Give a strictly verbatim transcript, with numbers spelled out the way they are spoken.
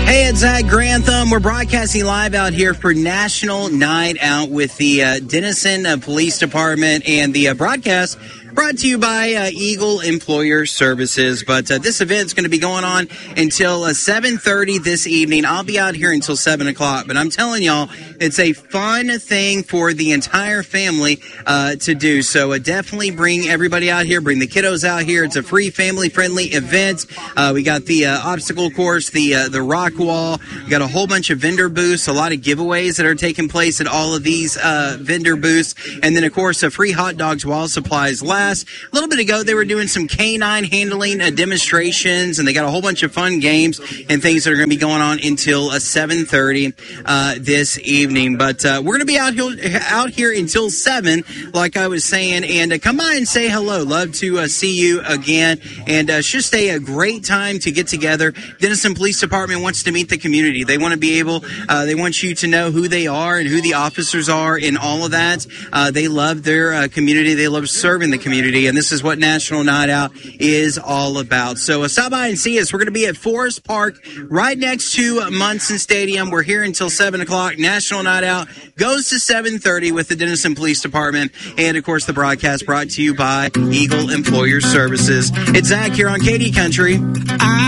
Hey, it's Zach Grantham. We're broadcasting live out here for National Night Out with the uh, Denison uh, Police Department, and the uh, broadcast brought to you by uh, Eagle Employer Services. But uh, this event's going to be going on until uh, seven thirty this evening. I'll be out here until seven o'clock. But I'm telling y'all, it's a fun thing for the entire family uh, to do. So uh, definitely bring everybody out here. Bring the kiddos out here. It's a free, family-friendly event. Uh, we got the uh, obstacle course, the uh, the rock wall. We got a whole bunch of vendor booths, a lot of giveaways that are taking place at all of these uh, vendor booths. And then, of course, uh, free hot dogs while supplies last. A little bit ago, they were doing some canine handling uh, demonstrations, and they got a whole bunch of fun games and things that are going to be going on until uh, seven thirty uh, this evening. But uh, we're going to be out here, out here until seven, like I was saying. And uh, come by and say hello. Love to uh, see you again. And uh, it's just a, a great time to get together. Denison Police Department wants to meet the community. They want to be able, uh, they want you to know who they are and who the officers are and all of that. Uh, they love their uh, community. They love serving the community. And this is what National Night Out is all about. So uh, stop by and see us. We're going to be at Forest Park right next to uh, Munson Stadium. We're here until seven o'clock. National Night Out goes to seven thirty with the Denison Police Department. And, of course, the broadcast brought to you by Eagle Employer Services. It's Zach here on Katy Country.